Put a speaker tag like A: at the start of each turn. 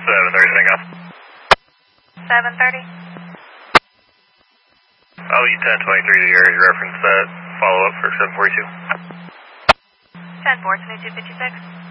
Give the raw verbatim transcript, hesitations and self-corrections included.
A: seven thirty, anything else?
B: seven thirty.
A: I'll use ten twenty-three to your reference that follow-up for seven forty-two.
B: ten four, twenty-two fifty-six.